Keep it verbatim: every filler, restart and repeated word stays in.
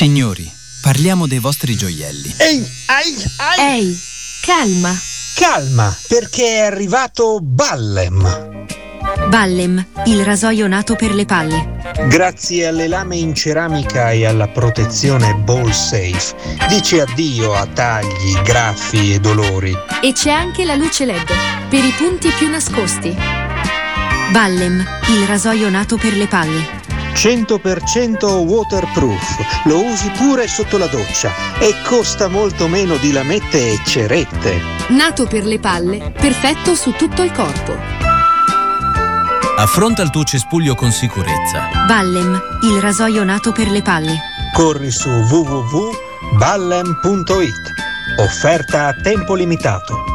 Signori, parliamo dei vostri gioielli. Ehi, ai, ai. Ehi, calma. Calma, perché è arrivato Ballem. Ballem, il rasoio nato per le palle. Grazie alle lame in ceramica e alla protezione Ball Safe, dice addio a tagli, graffi e dolori. E c'è anche la luce L E D, per i punti più nascosti. Ballem, il rasoio nato per le palle. cento per cento waterproof, lo usi pure sotto la doccia e costa molto meno di lamette e cerette. Nato per le palle, perfetto su tutto il corpo. Affronta il tuo cespuglio con sicurezza. Ballem, il rasoio nato per le palle. Corri su w w w punto ballem punto it. Offerta a tempo limitato.